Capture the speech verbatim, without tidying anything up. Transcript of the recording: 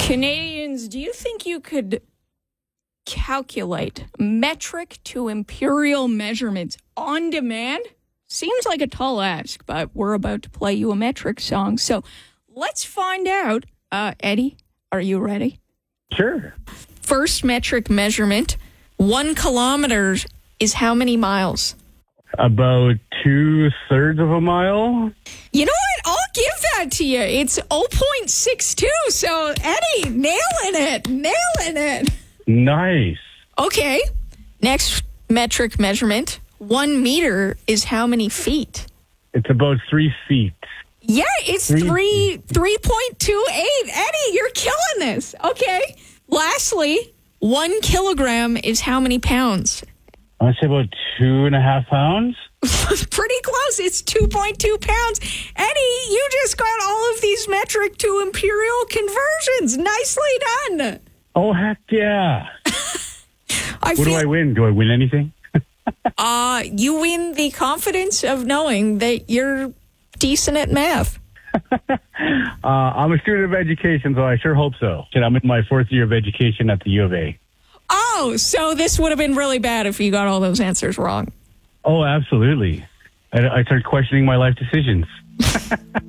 Canadians, do you think you could calculate metric to imperial measurements on demand? Seems like a tall ask, but we're about to play you a metric song. So let's find out. Uh, Eddie, are you ready? Sure. First metric measurement, one kilometer is how many miles? About two-thirds of a mile. You know what? I'll give that to you. It's zero point six two. So, Eddie, nailing it. Nailing it. Nice. Okay. Next metric measurement, one meter is how many feet? It's about three feet. Yeah, it's Three. three three point two eight. Eddie, you're killing this. Okay. Lastly, one kilogram is how many pounds? I would say about two and a half pounds. Pretty close. It's two point two pounds. Eddie, you just got all of these metric to imperial conversions. Nicely done. Oh, heck yeah. I What feel, do I win? Do I win anything? uh, you win the confidence of knowing that you're decent at math. Uh, I'm a student of education, so I sure hope so. And I'm in my fourth year of education at the U of A. Oh, so this would have been really bad if you got all those answers wrong. Oh, absolutely. I, I started questioning my life decisions.